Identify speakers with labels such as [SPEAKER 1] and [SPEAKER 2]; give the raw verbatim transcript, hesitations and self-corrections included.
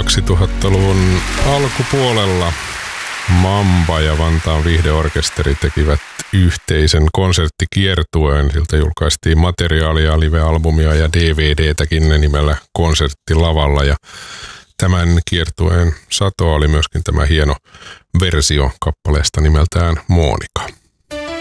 [SPEAKER 1] kaksituhattaluvun alkupuolella Mamba ja Vantaan viihdeorkesteri tekivät yhteisen konserttikiertueen. Siltä julkaistiin materiaalia, live-albumia ja D V D:täkin nimellä Konserttilavalla. Ja tämän kiertueen sato oli myöskin tämä hieno versio kappaleesta nimeltään Monika.